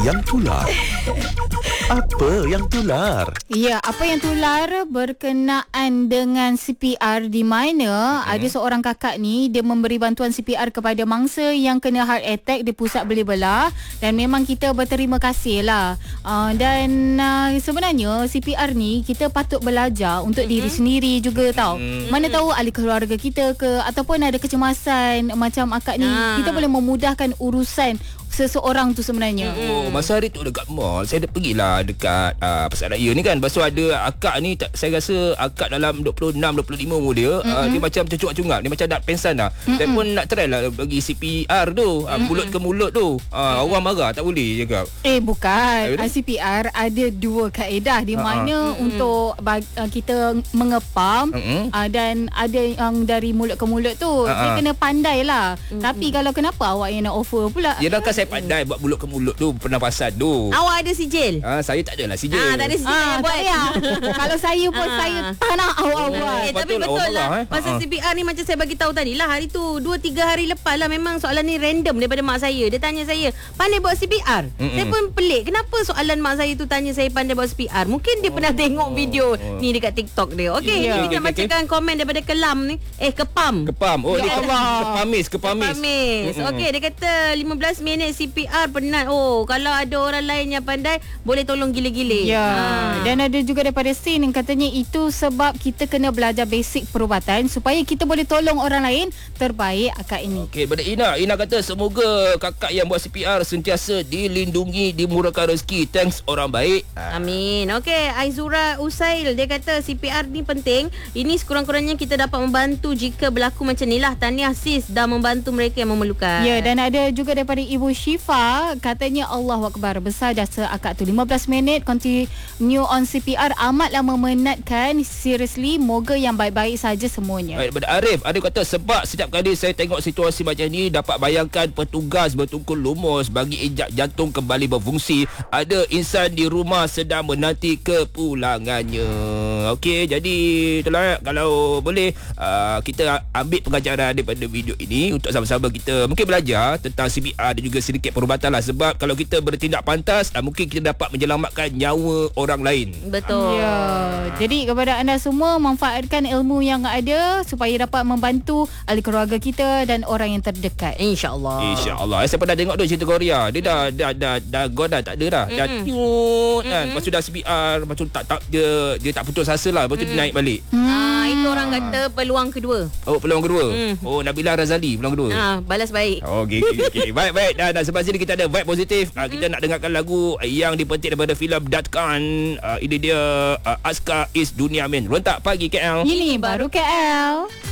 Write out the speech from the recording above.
Yang tular. Apa yang tular? Ya, apa yang tular berkenaan dengan CPR di mana ada seorang kakak ni, dia memberi bantuan CPR kepada mangsa yang kena heart attack di pusat beli belah, dan memang kita berterima kasih lah. Sebenarnya CPR ni kita patut belajar untuk diri sendiri juga tau. Mana tahu ahli keluarga kita ke ataupun ada kecemasan macam akak ni, kita boleh memudahkan urusan seseorang tu sebenarnya. Masa hari tu dekat mall, saya dah pergilah dekat Pasar Raya ni kan. Lepas tu ada akak ni, saya rasa akak dalam 26-25 umur dia. Dia macam tercungap-cungap, dia macam nak pensan lah. Saya pun nak try lah bagi CPR tu, mulut ke mulut tu. Orang marah tak boleh cakap. Bukan. CPR ada dua kaedah di mana untuk kita mengepam dan ada yang dari mulut ke mulut tu. Dia kena pandai lah. Tapi kalau kenapa awak yang nak offer pula? Yelah kan saya pandai buat mulut ke mulut tu, pernafasan tu. Awak ada sijil? Saya tak adalah sijil. Tak ada sijil yang buat. Kalau saya pun saya tak nak awak buat. Tapi betul lah. Pasal CPR ni macam saya bagi tahu tadi lah, hari tu 2-3 hari lepas lah, memang soalan ni random daripada mak saya. Dia tanya saya, pandai buat CPR? Saya pun pelik, kenapa soalan mak saya tu tanya saya pandai buat CPR? Mungkin dia pernah tengok video ni dekat TikTok dia. Okey, kita nak bacakan komen daripada Kelam ni. Kepam. Ni kepamis. Okey, dia kata 15 minit CPR penat. Kalau ada orang lain yang pandai, boleh tolong gila-gila. Dan ada juga daripada Sin yang katanya itu sebab kita kena belajar basic perubatan supaya kita boleh tolong orang lain. Terbaik akak ini. Okey, pada Ina kata semoga kakak yang buat CPR sentiasa dilindungi, dimurahkan rezeki. Thanks orang baik. Amin. Okey, Aizura Usail, dia kata CPR ni penting. Ini sekurang-kurangnya kita dapat membantu jika berlaku macam ni lah. Tahniah sis dah membantu mereka yang memerlukan. Ya, dan ada juga daripada Ibu Syifa, katanya Allahu Akbar, besar jasa akak tu. 15 minit continue on CPR amatlah memenatkan. Seriously, moga yang baik-baik saja semuanya. Baik, daripada Arif kata sebab setiap kali saya tengok situasi macam ni, dapat bayangkan petugas bertungkul lumus bagi ejak jantung kembali berfungsi. Ada insan di rumah sedang menanti kepulangannya. Okey, jadi itulah, kalau boleh kita ambil pengajaran daripada video ini untuk sama-sama kita mungkin belajar tentang CPR dan juga sedikit perubatan lah. Sebab kalau kita bertindak pantas, mungkin kita dapat menyelamatkan nyawa orang lain. Betul. Jadi kepada anda semua, manfaatkan ilmu yang ada supaya dapat membantu ahli keluarga kita dan orang yang terdekat. InsyaAllah. Saya pernah tengok tu cerita Korea. Dia dah gone dah, tak ada dah. Dah tiut kan. Lepas tu dah CPR, lepas tu tak dia tak putus asa lah. Lepas tu dia naik balik. Itu orang kata peluang kedua. Peluang kedua. Nabila Razali peluang kedua. Balas baik. Okey. Baik. Dan sebab sini kita ada vibe positif. Kita nak dengarkan lagu yang dipetik daripada filem Datkan. Ini dia Aska Is Dunia Min. Rontak Pagi KL. Ini baru KL.